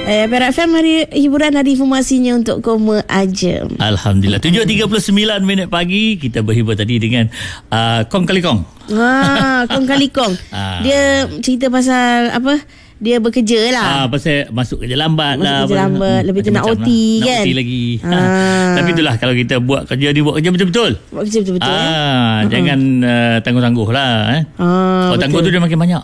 Perak FM, hari hiburan, hari informasinya untuk Koma aja. Alhamdulillah. 7.39 pagi. Kita berhibur tadi dengan Kong Kali Kong. Kong Kali Kong. Dia cerita pasal apa? Dia bekerja lah. Pasal masuk kerja lambat lah. Kerja lambat. Lebih tu nak OT kan. Nak OT lagi. Tapi itulah, kalau kita buat kerja ni, buat kerja betul-betul. Buat kerja betul-betul. Jangan tangguh-tangguh lah. Kalau tangguh tu dia makin banyak.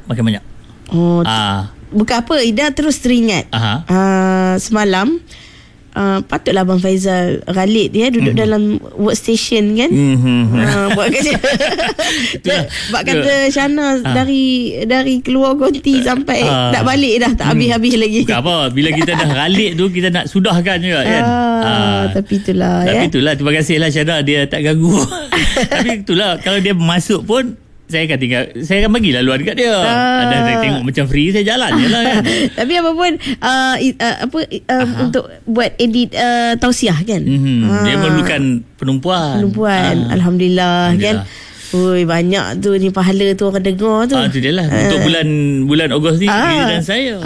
Bukan apa, Ida terus teringat. Semalam patutlah Abang Faizal Khalid duduk dalam workstation kan. Buat kerja. Sebab kata Syana dari keluar konti sampai nak balik dah tak habis-habis lagi. Bukan apa, bila kita dah Khalid tu, kita nak sudahkan juga kan. Tapi itulah terima kasihlah Syana, dia tak ganggu. Tapi itulah, kalau dia masuk pun saya akan bagilah luar dekat dia. Ada tengok macam free, saya jalan je lah kan. Tapi apa pun untuk buat edit tausiah kan. Dia memerlukan penumpuan. Alhamdulillah kan. Oi, banyak tu ni pahala tu orang dengar tu. Itu dia lah. Untuk bulan Ogos ni, giliran saya.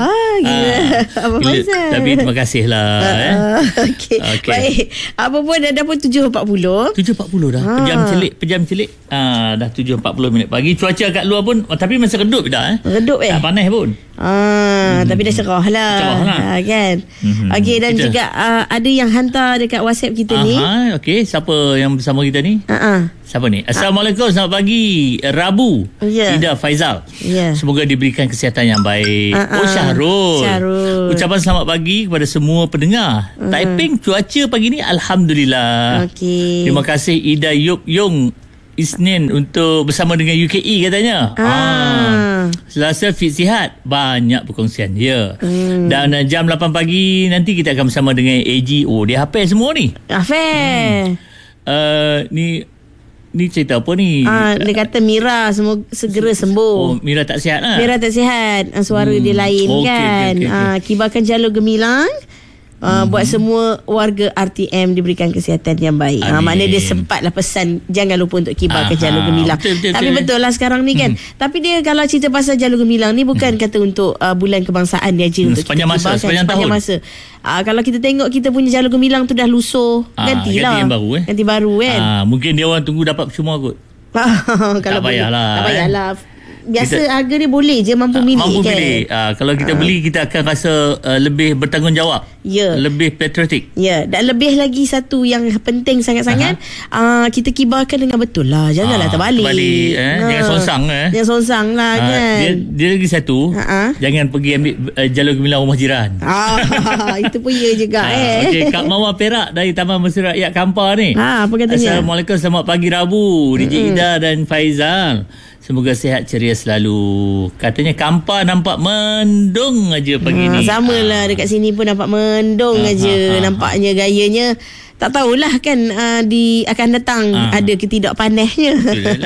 Tapi terima kasih lah. Okay. Baik. Apa pun dah pun 7.40. 7.40 dah. Pejam celik. Dah 7.40 minit pagi. Cuaca kat luar pun tapi masih redup dah. Redup tak panas pun. Tapi dah cerah lah. Kan. Okey, dan juga ada yang hantar dekat WhatsApp kita ni. Okey, siapa yang bersama kita ni? Siapa ni? Assalamualaikum, selamat pagi. Rabu. Ida Faizal. Semoga diberikan kesihatan yang baik. Syahrul. Ucapan selamat pagi kepada semua pendengar. Taiping cuaca pagi ni alhamdulillah. Terima kasih Ida Yung Isnin untuk bersama dengan UKE katanya. Selasa fit sihat, banyak perkongsian dia. Dan jam 8 pagi nanti kita akan bersama dengan AG. Dia hafal semua ni. Ni cerita apa ni? Dia kata Mira segera sembuh. Mira tak sihat lah. Mira tak sihat. Suara dia lain kan. Kibarkan jalur gemilang. Buat semua warga RTM diberikan kesihatan yang baik. Maknanya dia sempatlah pesan jangan lupa untuk kibarkan jalur gemilang. Tapi betul lah sekarang ni kan. Tapi dia kalau cerita pasal jalur gemilang ni bukan kata untuk bulan kebangsaan dia je, untuk sepanjang masa, sepanjang tahun. Kalau kita tengok kita punya jalur gemilang tu dah lusuh, gantilah. Ganti baru kan. Mungkin dia orang tunggu dapat percuma kot. Kalau tak payahlah. Biasa harga dia boleh je mampu milih kan. Kalau kita beli, kita akan rasa lebih bertanggungjawab. Lebih patriotik. Dan lebih lagi satu yang penting sangat-sangat, kita kibarkan dengan betul lah. Janganlah terbalik. Jangan songsang. Jangan songsang lah kan. Dia lagi satu, jangan pergi ambil jalur gemilang rumah jiran. Itu pun ya juga. Kak Mawar Perak dari Taman Mesra Rakyat Kampar ni. Apa katanya? Assalamualaikum, selamat pagi Rabu. DJ Ida dan Faizal, semoga sihat ceria selalu. Katanya Kampar nampak mendung aja pagi ni. Sama lah, dekat sini pun nampak mendung aja. Nampaknya gayanya tak tahulah kan akan datang ada ketidakpanasnya.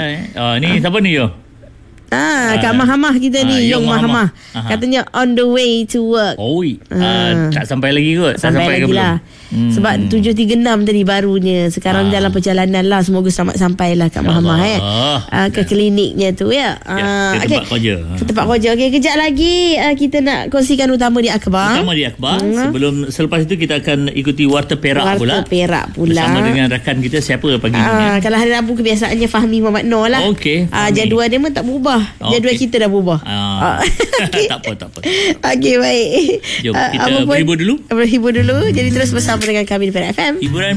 Ni siapa ni yo? Kak Mahamah kita ni, Yung Mahamah. Katanya on the way to work. Tak sampai lagi kot. Sampai lagi lah. Sebab 7.36 tadi barunya. Sekarang dalam perjalanan lah. Semoga selamat sampai lah Kak Mahamah ke kliniknya tu ya. Ke tempat kerja. Ke tempat kerja. Kejap lagi kita nak kongsikan utama di akhbar. Selepas itu kita akan ikuti Warta Perak pula. Bersama dengan rakan kita siapa pagi ni. Kalau hari Rabu kebiasaannya Fahmi Muhammad Noor lah. Jadual dia pun tak berubah. Jadual kita dah berubah. Tak apa. Okey, baik. Jom kita berhibur dulu. Jadi terus bersama dengan kami di Perak FM. Hiburan